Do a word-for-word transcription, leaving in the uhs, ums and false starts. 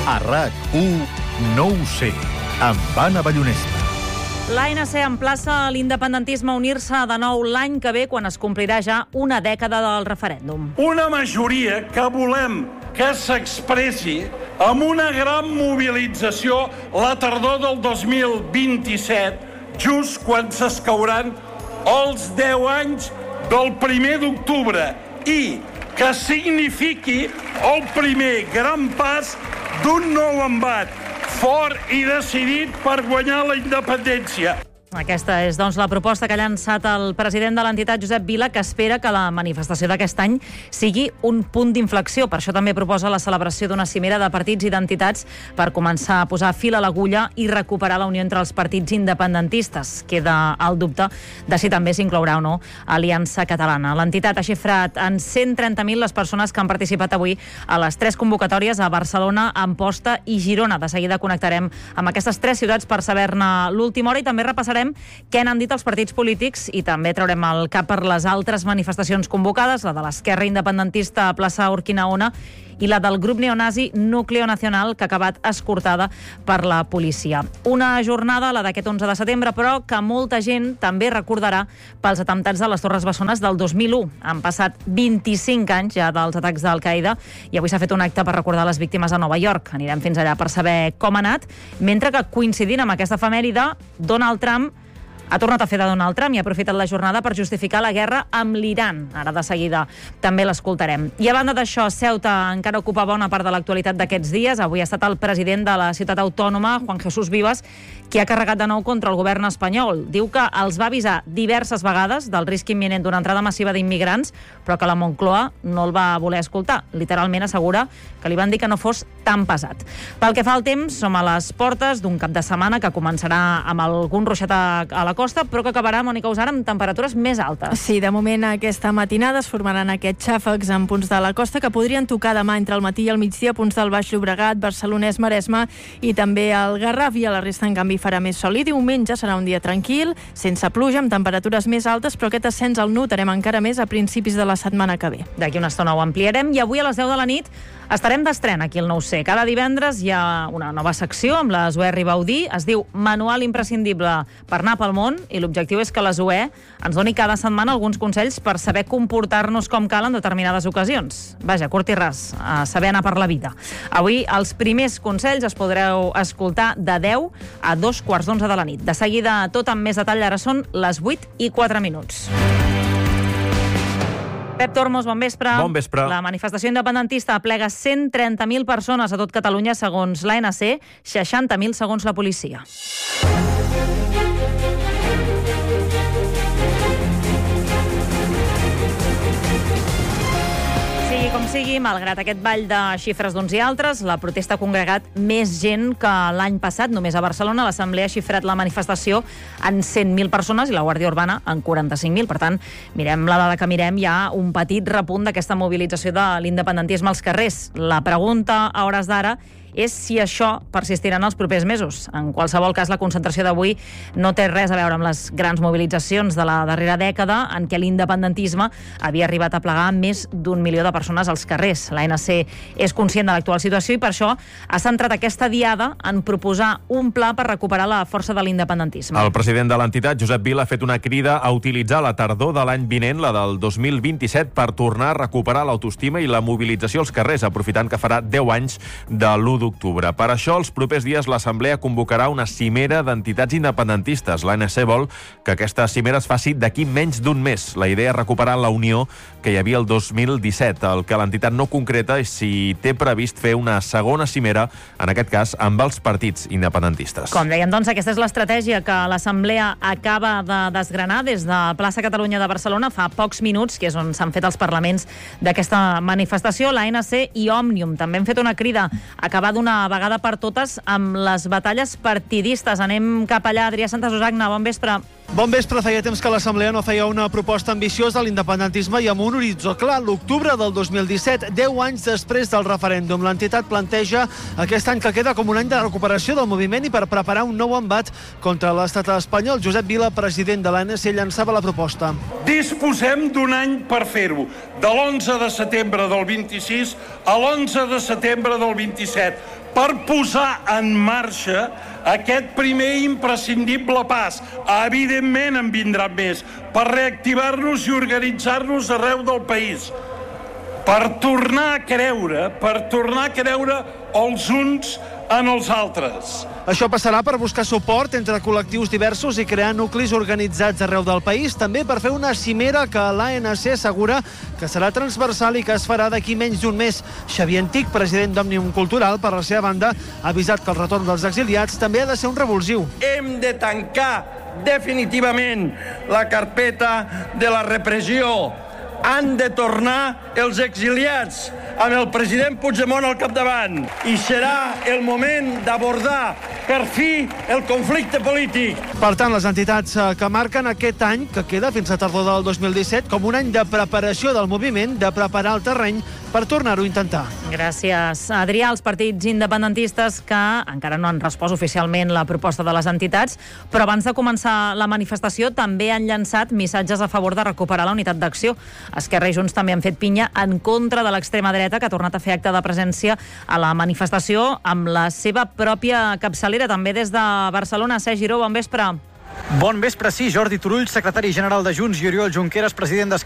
A RAC u, no ho sé, amb Anna Ballonesta. L'A N C emplaça l'independentisme a unir-se de nou l'any que ve, quan es complirà ja una dècada del referèndum. Una majoria que volem que s'expressi amb una gran mobilització la tardor del dos mil vint-i-set, just quan s'escauran els deu anys del primer d'octubre, i que signifiqui el primer gran pas d'un nou embat fort i decidit per guanyar la independència. Aquesta és, doncs, la proposta que ha llançat el president de l'entitat, Josep Vila, que espera que la manifestació d'aquest any sigui un punt d'inflexió. Per això també proposa la celebració d'una cimera de partits i d'entitats per començar a posar fil a l'agulla i recuperar la unió entre els partits independentistes. Queda el dubte de si també s'inclourà o no Aliança Catalana. L'entitat ha xifrat en cent trenta mil les persones que han participat avui a les tres convocatòries a Barcelona, Amposta i Girona. De seguida connectarem amb aquestes tres ciutats per saber-ne l'última hora i també repassarem què n'han dit els partits polítics i també traurem el cap per les altres manifestacions convocades, la de l'Esquerra Independentista a plaça Urquinaona i la del grup neonazi Núcleo Nacional, que ha acabat escortada per la policia. Una jornada, la d'aquest onze de setembre, però que molta gent també recordarà pels atemptats de les Torres Bessones del dos mil u. Han passat vint-i-cinc anys ja dels atacs d'Al-Qaeda i avui s'ha fet un acte per recordar les víctimes a Nova York. Anirem fins allà per saber com ha anat, mentre que, coincidint amb aquesta efemèride, Donald Trump ha tornat a fer de Donald Trump i ha aprofitat la jornada per justificar la guerra amb l'Iran. Ara de seguida també l'escoltarem. I a banda d'això, Ceuta encara ocupa bona part de l'actualitat d'aquests dies. Avui ha estat el president de la ciutat autònoma, Juan Jesús Vivas, qui ha carregat de nou contra el govern espanyol. Diu que els va avisar diverses vegades del risc imminent d'una entrada massiva d'immigrants, però que la Moncloa no el va voler escoltar. Literalment assegura que li van dir que no fos tan pesat. Pel que fa al temps, som a les portes d'un cap de setmana que començarà amb algun ruixat a, a la costa, però que acabarà, Mònica Usar, amb temperatures més altes. Sí, de moment aquesta matinada es formaran aquests xàfecs en punts de la costa que podrien tocar demà entre el matí i el migdia, punts del Baix Llobregat, Barcelonès, Maresme i també el Garraf, i a la resta, en canvi, farà més sol. I diumenge serà un dia tranquil, sense pluja, amb temperatures més altes, però aquest ascens el notarem encara més a principis de la setmana que ve. D'aquí una estona ho ampliarem i avui a les deu de la nit estarem d'estrena aquí al Nou C. Cada divendres hi ha una nova secció amb la Zoè Ribaudí. Es diu Manual imprescindible per anar pel món i l'objectiu és que la Zoè ens doni cada setmana alguns consells per saber comportar-nos com cal en determinades ocasions. Vaja, curt i ras, a saber anar per la vida. Avui els primers consells es podreu escoltar de deu a dos quarts d'onze de la nit. De seguida, tot amb més detall, ara són les vuit i quatre minuts. Pep Tormos, bon vespre. Bon vespre. La manifestació independentista aplega cent trenta mil persones a tot Catalunya, segons l'A N C, seixanta mil segons la policia. Sigui com sigui, malgrat aquest ball de xifres d'uns i altres, la protesta ha congregat més gent que l'any passat. Només a Barcelona l'Assemblea ha xifrat la manifestació en cent mil persones i la Guàrdia Urbana en quaranta-cinc mil. Per tant, mirem la dada que mirem, hi ha un petit repunt d'aquesta mobilització de l'independentisme als carrers. La pregunta a hores d'ara és si això persistirà en els propers mesos. En qualsevol cas, la concentració d'avui no té res a veure amb les grans mobilitzacions de la darrera dècada en què l'independentisme havia arribat a plegar més d'un milió de persones als carrers. L'A N C és conscient de l'actual situació i per això ha centrat aquesta diada en proposar un pla per recuperar la força de l'independentisme. El president de l'entitat, Josep Vila, ha fet una crida a utilitzar la tardor de l'any vinent, la del dos mil vint-i-set, per tornar a recuperar l'autoestima i la mobilització als carrers, aprofitant que farà deu anys de l'u d'octubre. Per això, els propers dies, l'Assemblea convocarà una cimera d'entitats independentistes. L'A N C vol que aquesta cimera es faci d'aquí menys d'un mes. La idea és recuperar la unió que hi havia el dos mil disset. El que l'entitat no concreta és si té previst fer una segona cimera, en aquest cas, amb els partits independentistes. Com dèiem, doncs, aquesta és l'estratègia que l'Assemblea acaba de desgranar des de Plaça Catalunya de Barcelona fa pocs minuts, que és on s'han fet els parlaments d'aquesta manifestació. L'A N C i Òmnium també han fet una crida a acabar d'una vegada per totes amb les batalles partidistes. Anem cap allà. Adrià Santasusagna, bon vespre. Bon vespre. Feia temps que l'Assemblea no feia una proposta ambiciosa a l'independentisme i amb un horitzó clar. L'octubre del dos mil disset, deu anys després del referèndum. L'entitat planteja aquest any que queda com un any de recuperació del moviment i per preparar un nou embat contra l'estat espanyol. Josep Vila, president de l'A N C, llançava la proposta. Disposem d'un any per fer-ho, de l'onze de setembre del vint-i-sis a l'onze de setembre del vint-i-set. per posar en marxa aquest primer imprescindible pas. Evidentment en vindran més, per reactivar-nos i organitzar-nos arreu del país, per tornar a creure, per tornar a creure els uns en els altres. Això passarà per buscar suport entre col·lectius diversos i crear nuclis organitzats arreu del país, també per fer una cimera que l'A N C assegura que serà transversal i que es farà d'aquí menys d'un mes. Xavier Antic, president d'Òmnium Cultural, per la seva banda, ha avisat que el retorn dels exiliats també ha de ser un revulsiu. Hem de tancar definitivament la carpeta de la repressió. Han de tornar els exiliats amb el president Puigdemont al capdavant. I serà el moment d'abordar per fi el conflicte polític. Per tant, les entitats que marquen aquest any, que queda fins a tardor del dos mil disset, com un any de preparació del moviment, de preparar el terreny per tornar-ho a intentar. Gràcies, Adrià. Els partits independentistes que encara no han respost oficialment la proposta de les entitats, però abans de començar la manifestació també han llançat missatges a favor de recuperar la unitat d'acció. Esquerra i Junts també han fet pinya en contra de l'extrema dreta, que ha tornat a fer acte de presència a la manifestació amb la seva pròpia capçalera, també des de Barcelona. Sergi Giró, bon vespre. Bon vespre, sí. Jordi Turull, secretari general de Junts, i Oriol Junqueras, president d'Esquerra